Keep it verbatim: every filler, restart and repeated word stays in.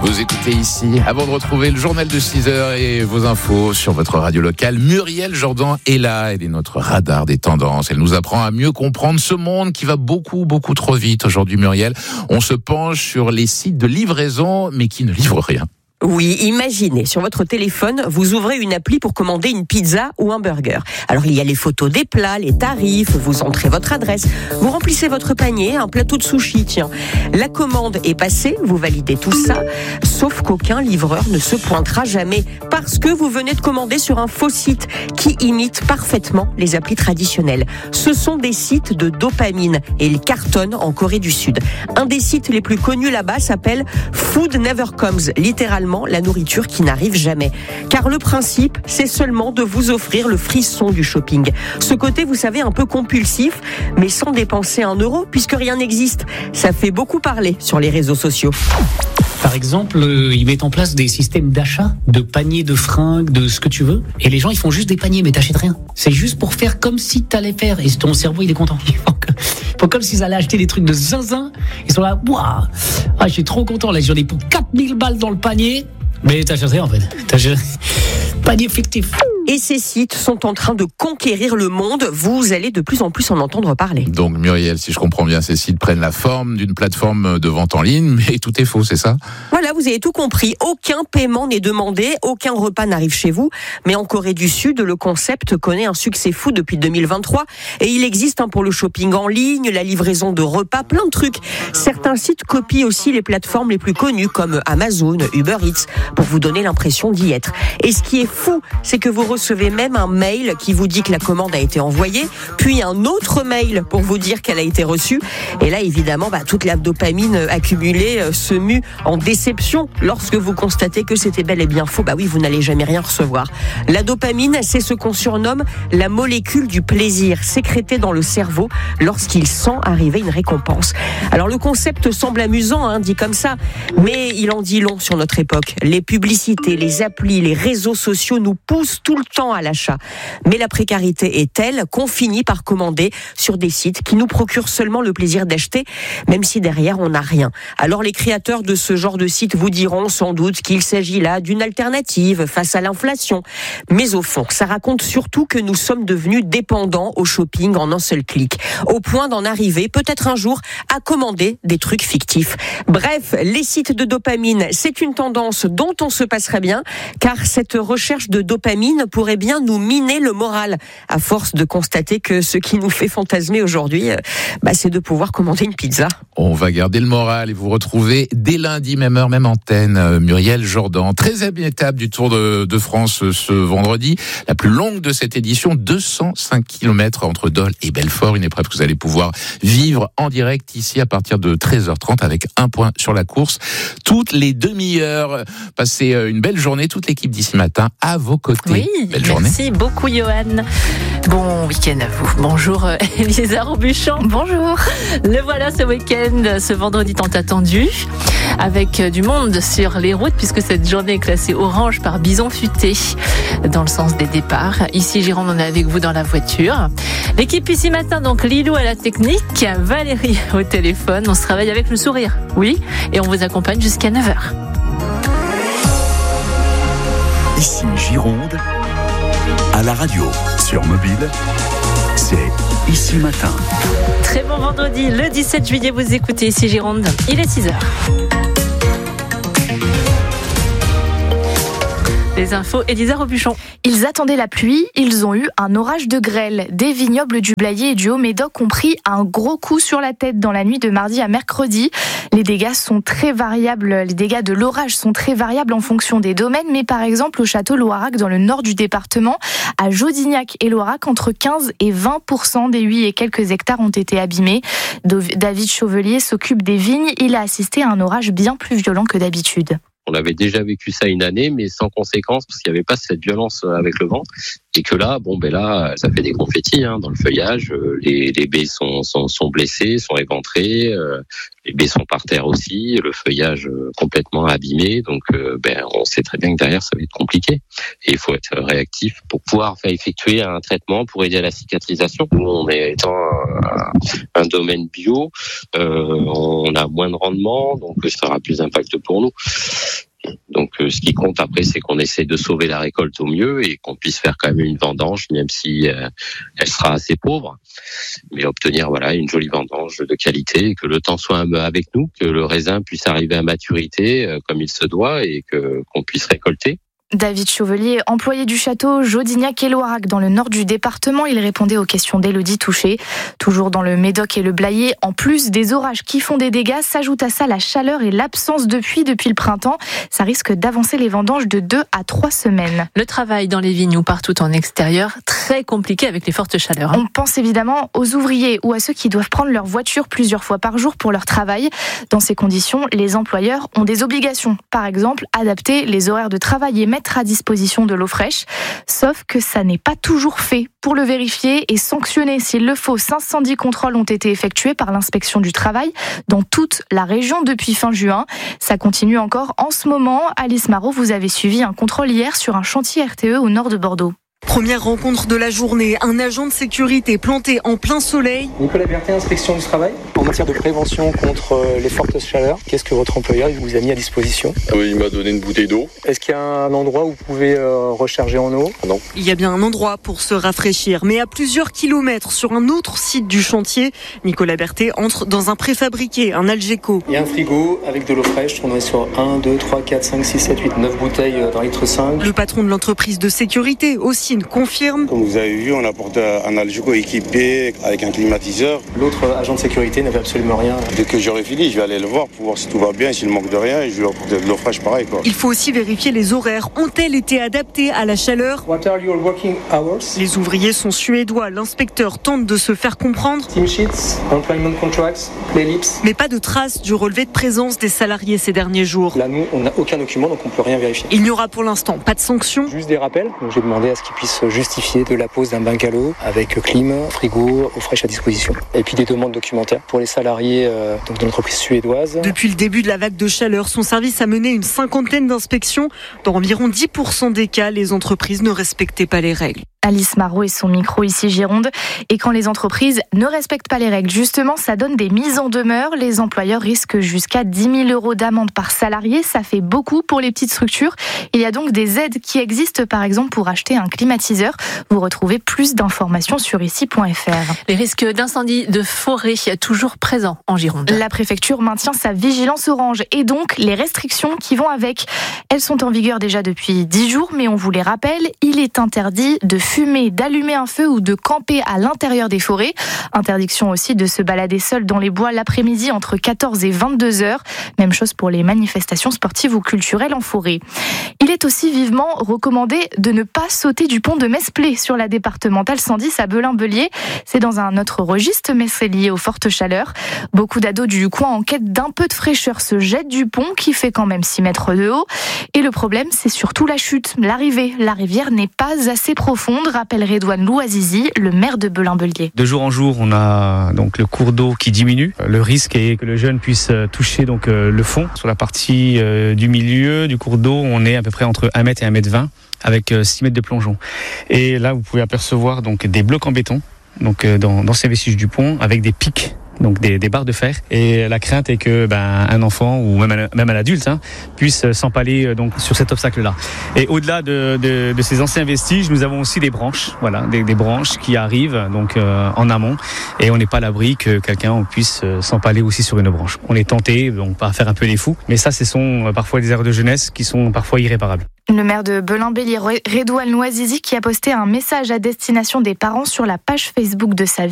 Vous écoutez ici, avant de retrouver le journal de six heures et vos infos sur votre radio locale, Muriel Jourdan est là, elle est notre radar des tendances. Elle nous apprend à mieux comprendre ce monde qui va beaucoup, beaucoup trop vite. Aujourd'hui, Muriel, on se penche sur les sites de livraison, mais qui ne livrent rien. Oui, imaginez, sur votre téléphone, vous ouvrez une appli pour commander une pizza ou un burger. Alors, il y a les photos des plats, les tarifs, vous entrez votre adresse, vous remplissez votre panier, un plateau de sushi, tiens. La commande est passée, vous validez tout ça, sauf qu'aucun livreur ne se pointera jamais parce que vous venez de commander sur un faux site qui imite parfaitement les applis traditionnelles. Ce sont des sites de dopamine et ils cartonnent en Corée du Sud. Un des sites les plus connus là-bas s'appelle Food Never Comes, littéralement la nourriture qui n'arrive jamais. Car le principe, c'est seulement de vous offrir le frisson du shopping. Ce côté, vous savez, un peu compulsif, mais sans dépenser un euro, puisque rien n'existe. Ça fait beaucoup parler sur les réseaux sociaux. Par exemple, euh, ils mettent en place des systèmes d'achat, de paniers de fringues, de ce que tu veux. Et les gens, ils font juste des paniers, mais t'achètes rien. C'est juste pour faire comme si t'allais faire. Et ton cerveau, il est content. Ils font, que, ils font comme s'ils allaient acheter des trucs de zinzin. Ils sont là, waouh, ah, je suis trop content. Là, j'en ai pour quatre mille balles dans le panier. Mais t'achètes rien, en fait. T'achètes... Panier fictif. Et ces sites sont en train de conquérir le monde. Vous allez de plus en plus en entendre parler. Donc Muriel, si je comprends bien, ces sites prennent la forme d'une plateforme de vente en ligne, mais tout est faux, c'est ça ? Voilà, vous avez tout compris. Aucun paiement n'est demandé, aucun repas n'arrive chez vous. Mais en Corée du Sud, le concept connaît un succès fou depuis deux mille vingt-trois. Et il existe hein, pour le shopping en ligne, la livraison de repas, plein de trucs. Certains sites copient aussi les plateformes les plus connues comme Amazon, Uber Eats, pour vous donner l'impression d'y être. Et ce qui est fou, c'est que vous recevez même un mail qui vous dit que la commande a été envoyée, puis un autre mail pour vous dire qu'elle a été reçue. Et là, évidemment, bah, toute la dopamine accumulée euh, se mue en déception lorsque vous constatez que c'était bel et bien faux. Bah oui, vous n'allez jamais rien recevoir. La dopamine, c'est ce qu'on surnomme la molécule du plaisir, sécrétée dans le cerveau lorsqu'il sent arriver une récompense. Alors le concept semble amusant, hein, dit comme ça, mais il en dit long sur notre époque. Les publicités, les applis, les réseaux sociaux nous poussent tout le temps à l'achat. Mais la précarité est telle qu'on finit par commander sur des sites qui nous procurent seulement le plaisir d'acheter, même si derrière on n'a rien. Alors les créateurs de ce genre de site vous diront sans doute qu'il s'agit là d'une alternative face à l'inflation. Mais au fond, ça raconte surtout que nous sommes devenus dépendants au shopping en un seul clic, au point d'en arriver peut-être un jour à commander des trucs fictifs. Bref, les sites de dopamine, c'est une tendance dont on se passerait bien, car cette recherche de dopamine pourrait bien nous miner le moral, à force de constater que ce qui nous fait fantasmer aujourd'hui, bah, c'est de pouvoir commander une pizza. On va garder le moral et vous retrouver dès lundi, même heure, même antenne, Muriel Jourdan. treizième étape du Tour de, de France ce vendredi, la plus longue de cette édition, deux cent cinq kilomètres entre Dole et Belfort, une épreuve que vous allez pouvoir vivre en direct ici à partir de treize heures trente avec un point sur la course. Toutes les demi-heures, passez une belle journée, toute l'équipe d'ici matin à vos côtés. Oui, belle merci journée. beaucoup Johan. Bon week-end à vous. Bonjour Elisa Robuchon. Bonjour. Le voilà ce week-end, ce vendredi tant attendu, avec du monde sur les routes puisque cette journée est classée orange par bison futé dans le sens des départs. Ici Gironde, on est avec vous dans la voiture. L'équipe ici matin, donc Lilou à la technique, Valérie au téléphone. On se travaille avec le sourire, oui, et on vous accompagne jusqu'à neuf heures. Ici Gironde, à la radio, sur mobile, c'est Ici Matin. Très bon vendredi, le dix-sept juillet, vous écoutez Ici Gironde, il est six heures. Les infos, Elisa Robuchon. Ils attendaient la pluie, ils ont eu un orage de grêle. Des vignobles du Blayais et du Haut-Médoc ont pris un gros coup sur la tête dans la nuit de mardi à mercredi. Les dégâts sont très variables, les dégâts de l'orage sont très variables en fonction des domaines, mais par exemple au château Loirac dans le nord du département, à Jodignac et Loirac, entre quinze et vingt pour cent des huit et quelques hectares ont été abîmés. David Chauvelier s'occupe des vignes, il a assisté à un orage bien plus violent que d'habitude. On avait déjà vécu ça une année, mais sans conséquence, parce qu'il n'y avait pas cette violence avec le vent. Et que là, bon, ben là, ça fait des confettis hein, dans le feuillage. Les, les baies sont, sont, sont blessées, sont éventrées. Euh, les baies sont par terre aussi. Le feuillage euh, complètement abîmé. Donc, euh, ben, on sait très bien que derrière, ça va être compliqué. Et il faut être réactif pour pouvoir faire effectuer un traitement pour aider à la cicatrisation. Nous, on est étant un, un domaine bio, euh, on a moins de rendement, donc ça aura plus d'impact pour nous. Donc, euh, ce qui compte après, c'est qu'on essaie de sauver la récolte au mieux et qu'on puisse faire quand même une vendange, même si euh, elle sera assez pauvre, mais obtenir voilà une jolie vendange de qualité, et que le temps soit avec nous, que le raisin puisse arriver à maturité euh, comme il se doit et que qu'on puisse récolter. David Chauvelier, employé du château Jodignac et Loirac dans le nord du département, il répondait aux questions d'Élodie Touché. Toujours dans le Médoc et le Blayais, en plus des orages qui font des dégâts, s'ajoute à ça la chaleur et l'absence de pluie depuis le printemps. Ça risque d'avancer les vendanges de deux à trois semaines. Le travail dans les vignes ou partout en extérieur, très compliqué avec les fortes chaleurs. On pense évidemment aux ouvriers ou à ceux qui doivent prendre leur voiture plusieurs fois par jour pour leur travail. Dans ces conditions, les employeurs ont des obligations. Par exemple, adapter les horaires de travail et mettre à disposition de l'eau fraîche. Sauf que ça n'est pas toujours fait. Pour le vérifier et sanctionner s'il le faut, cinq cent dix contrôles ont été effectués par l'inspection du travail dans toute la région depuis fin juin. Ça continue encore en ce moment. Alice Marot, vous avez suivi un contrôle hier sur un chantier R T E au nord de Bordeaux. Première rencontre de la journée, un agent de sécurité planté en plein soleil. Nicolas Berthet, inspection du travail. En matière de prévention contre les fortes chaleurs, qu'est-ce que votre employeur vous a mis à disposition ? Oui, il m'a donné une bouteille d'eau. Est-ce qu'il y a un endroit où vous pouvez euh, recharger en eau ? Non. Il y a bien un endroit pour se rafraîchir, mais à plusieurs kilomètres sur un autre site du chantier, Nicolas Berthet entre dans un préfabriqué, un Algeco. Il y a un frigo avec de l'eau fraîche, on est sur un, deux, trois, quatre, cinq, six, sept, huit, neuf bouteilles d'un litre cinq. Le patron de l'entreprise de sécurité aussi confirme. Comme vous avez vu, on apporte un Algeco équipé avec un climatiseur. L'autre agent de sécurité n'avait absolument rien. Dès que j'aurai fini, je vais aller le voir pour voir si tout va bien, s'il manque de rien, et je vais apporter de l'eau fraîche pareil, quoi. Il faut aussi vérifier les horaires. Ont-elles été adaptées à la chaleur ? What are your working hours ? Les ouvriers sont suédois. L'inspecteur tente de se faire comprendre. Team sheets, employment contracts, l'ellipse. Mais pas de traces du relevé de présence des salariés ces derniers jours. Là, nous, on n'a aucun document, donc on ne peut rien vérifier. Il n'y aura pour l'instant pas de sanctions. Juste des rappels. Donc j'ai demandé à ce qu'ils puissent justifier de la pose d'un bungalow avec clim, frigo, eau fraîche à disposition. Et puis des demandes documentaires pour les salariés euh, donc de l'entreprise suédoise. Depuis le début de la vague de chaleur, son service a mené une cinquantaine d'inspections. Dans environ dix pour cent des cas, les entreprises ne respectaient pas les règles. Alice Marot et son micro ici Gironde. Et quand les entreprises ne respectent pas les règles, justement, ça donne des mises en demeure. Les employeurs risquent jusqu'à dix mille euros d'amende par salarié. Ça fait beaucoup pour les petites structures. Il y a donc des aides qui existent, par exemple, pour acheter un climatiseur. Vous retrouvez plus d'informations sur ici point f r. Les risques d'incendie de forêt toujours présents en Gironde. La préfecture maintient sa vigilance orange et donc les restrictions qui vont avec. Elles sont en vigueur déjà depuis dix jours, mais on vous les rappelle, il est interdit de fumer, d'allumer un feu ou de camper à l'intérieur des forêts. Interdiction aussi de se balader seul dans les bois l'après-midi entre quatorze et vingt-deux heures. Même chose pour les manifestations sportives ou culturelles en forêt. Il est aussi vivement recommandé de ne pas sauter du pont de Mesplé sur la départementale cent dix à Belin-Bellier. C'est dans un autre registre, mais c'est lié aux fortes chaleurs. Beaucoup d'ados du coin en quête d'un peu de fraîcheur se jettent du pont qui fait quand même six mètres de haut. Et le problème, c'est surtout la chute, l'arrivée. La rivière n'est pas assez profonde, rappelle Redouane Louazizi, le maire de Belin-Bellier. De jour en jour, on a donc le cours d'eau qui diminue. Le risque est que le jeune puisse toucher donc le fond. Sur la partie du milieu du cours d'eau, on est à peu près entre un mètre et un mètre vingt avec six mètres de plongeon. Et là, vous pouvez apercevoir donc des blocs en béton donc dans, dans ces vestiges du pont avec des pics. Donc des, des barres de fer, et la crainte est que ben, un enfant ou même un, même un adulte hein, puisse s'empaler donc sur cet obstacle-là. Et au-delà de, de, de ces anciens vestiges, nous avons aussi des branches, voilà, des, des branches qui arrivent donc euh, en amont, et on n'est pas à l'abri que quelqu'un puisse s'empaler aussi sur une branche. On est tenté donc par faire un peu les fous, mais ça, ce sont parfois des erreurs de jeunesse qui sont parfois irréparables. Le maire de Belin-Bellier, Redouane Louazizi, qui a posté un message à destination des parents sur la page Facebook de sa ville.